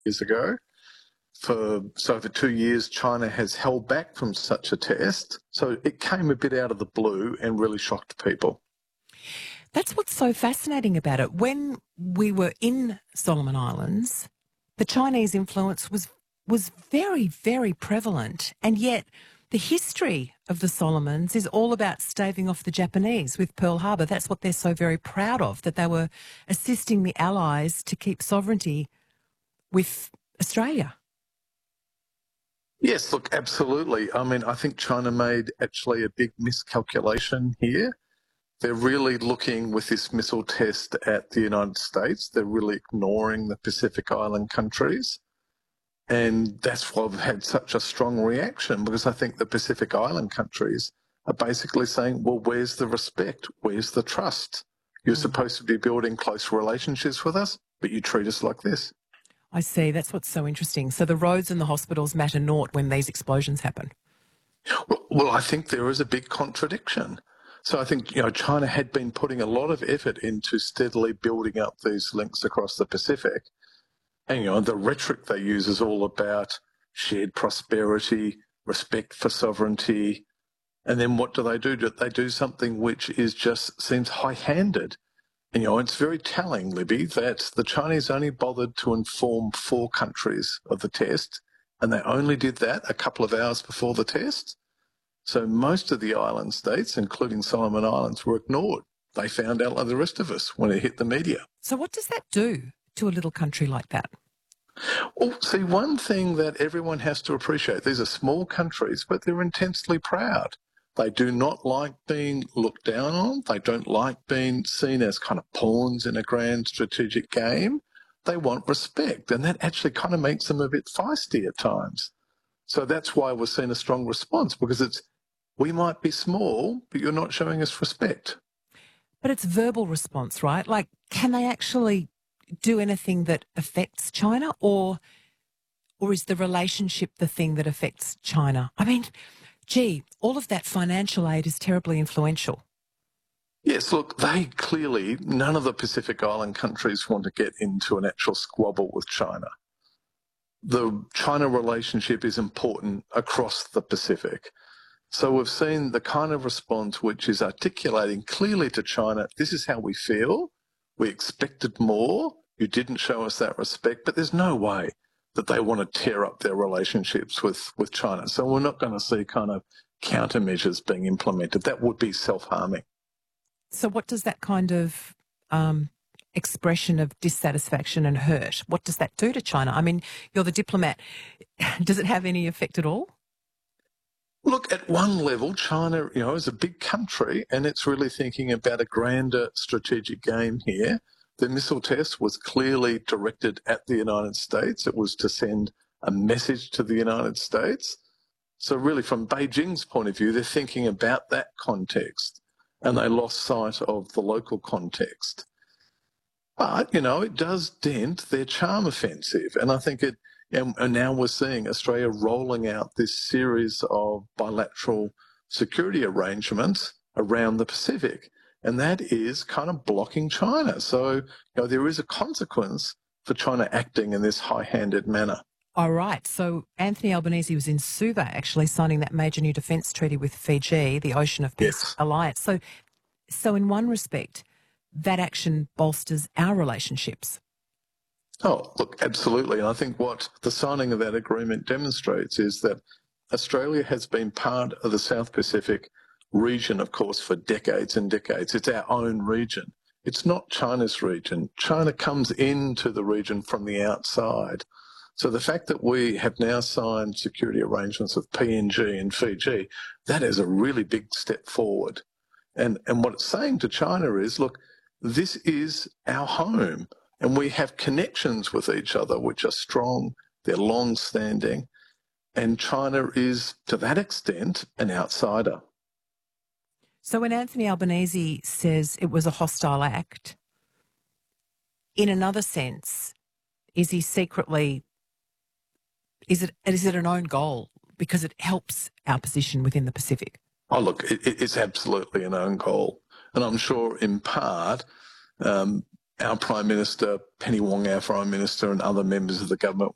years ago. For 2 years, China has held back from such a test. So it came a bit out of the blue and really shocked people. That's what's so fascinating about it. When we were in Solomon Islands, the Chinese influence was very, very prevalent. And yet the history of the Solomons is all about staving off the Japanese with Pearl Harbor. That's what they're so very proud of, that they were assisting the Allies to keep sovereignty with Australia. Yes, look, absolutely. I mean, I think China made actually a big miscalculation here. They're really looking with this missile test at the United States. They're really ignoring the Pacific Island countries. And that's why we've had such a strong reaction, because I think the Pacific Island countries are basically saying, well, where's the respect? Where's the trust? You're supposed to be building close relationships with us, but you treat us like this. I see. That's what's so interesting. So the roads and the hospitals matter naught when these explosions happen. Well, I think there is a big contradiction. So I think, China had been putting a lot of effort into steadily building up these links across the Pacific. And, the rhetoric they use is all about shared prosperity, respect for sovereignty. And then what do? They do something which seems high-handed. And, it's very telling, Libby, that the Chinese only bothered to inform 4 countries of the test, and they only did that a couple of hours before the test. So most of the island states, including Solomon Islands, were ignored. They found out like the rest of us when it hit the media. So what does that do to a little country like that? Well, see, one thing that everyone has to appreciate, these are small countries, but they're intensely proud. They do not like being looked down on. They don't like being seen as kind of pawns in a grand strategic game. They want respect, and that actually kind of makes them a bit feisty at times. So that's why we're seeing a strong response, because we might be small, but you're not showing us respect. But it's verbal response, right? Like, can they actually do anything that affects China, or is the relationship the thing that affects China? I mean, gee, all of that financial aid is terribly influential. Yes, look, none of the Pacific Island countries want to get into an actual squabble with China. The China relationship is important across the Pacific. So we've seen the kind of response which is articulating clearly to China, this is how we feel. We expected more. You didn't show us that respect, but there's no way that they want to tear up their relationships with China. So we're not going to see kind of countermeasures being implemented. That would be self-harming. So what does that kind of expression of dissatisfaction and hurt, what does that do to China? I mean, you're the diplomat. Does it have any effect at all? Look, at one level, China, is a big country, and it's really thinking about a grander strategic game here. The missile test was clearly directed at the United States. It was to send a message to the United States. So really, from Beijing's point of view, they're thinking about that context, and they lost sight of the local context. But, it does dent their charm offensive, and I think and now we're seeing Australia rolling out this series of bilateral security arrangements around the Pacific, and that is kind of blocking China. So, there is a consequence for China acting in this high-handed manner. All right. So Anthony Albanese was in Suva actually signing that major new defence treaty with Fiji, the Ocean of Peace Alliance. So in one respect, that action bolsters our relationships. Oh, look, absolutely. And I think what the signing of that agreement demonstrates is that Australia has been part of the South Pacific region, of course, for decades and decades. It's our own region. It's not China's region. China comes into the region from the outside. So the fact that we have now signed security arrangements with PNG and Fiji, that is a really big step forward. And what it's saying to China is, look, this is our home, and we have connections with each other which are strong, they're long-standing, and China is, to that extent, an outsider. So when Anthony Albanese says it was a hostile act, in another sense, is he secretly, is it an own goal because it helps our position within the Pacific? Oh, look, it's absolutely an own goal. And I'm sure in part our Prime Minister, Penny Wong, our Foreign Minister, and other members of the government